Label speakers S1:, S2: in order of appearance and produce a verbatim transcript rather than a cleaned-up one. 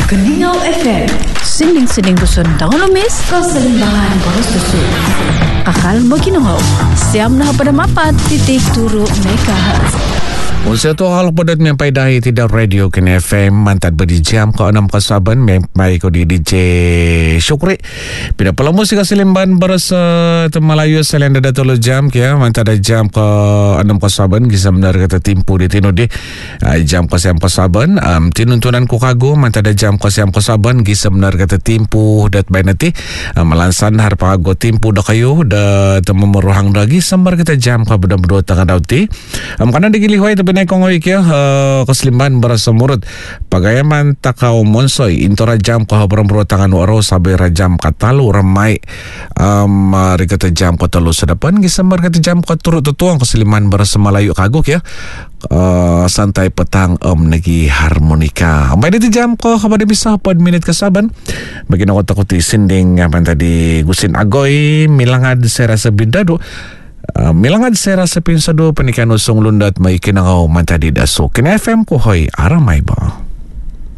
S1: Keningau F M. Sinding-sinding dusun Dangon Lumis. Keselimbangan Boros Dusun. Akal Mokinongau. Siam na pada mapat titik turu megahertz.
S2: Usia tu hal padat mempai dahi tidak radio kini F M mantat beri jam ke enam ke saban mempai ko di D J Syukri. Pida pula musik keselimban berasa Melayu selain ada tolo jam kia mantat ada jam ke enam ke saban kisah benar kata timpu di tino di jam ke siam ke saban um, tinuntunan ku kagu mantat ada jam ke siam ke saban kisah benar kata timpu dat bay nanti um, melansan harpa go timpu dah kayu dah temu meruhang lagi sambar kita jam ke berdua-berdua tengah dauti um, karena digilihuai Benai kongoi kia uh, keselimban berasa murut pagayaman takau monsoi intora jam kau berambro tangan waro sabai rajam katalu ramai um, rikata jam kau telu sedapan gisambar kata jam kau turut tutuang keselimban berasa Melayu kaguk ya uh, santai petang om negi harmonika ambai itu jam kau kabar bisa pod minit ke saban bagi nak takuti sinding apa tadi gusin agoi milangad saya rasa bidadu Uh, milangad saya rasa pinsado penikan usung lundat may kinangaw mantadi daso kina F M ko hoy aramay ba